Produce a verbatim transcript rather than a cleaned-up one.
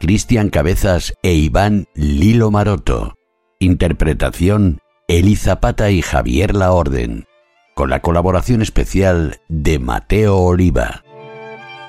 Cristian Cabezas e Iván Lilo Maroto. Interpretación Eli Zapata y Javier Laorden, con la colaboración especial de Mateo Oliva.